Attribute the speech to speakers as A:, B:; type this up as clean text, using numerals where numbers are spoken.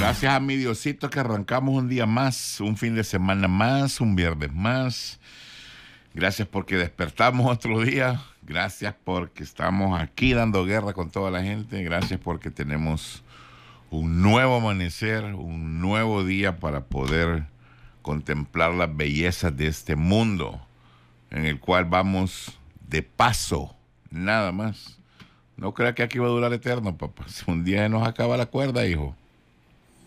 A: Gracias a mi Diosito que arrancamos un día más, un fin de semana más, un viernes más. Gracias porque despertamos otro día. Gracias porque estamos aquí dando guerra con toda la gente. Gracias porque tenemos un nuevo amanecer, un nuevo día para poder contemplar las bellezas de este mundo en el cual vamos de paso, nada más. No crea que aquí va a durar eterno, papá. Si un día nos acaba la cuerda, hijo.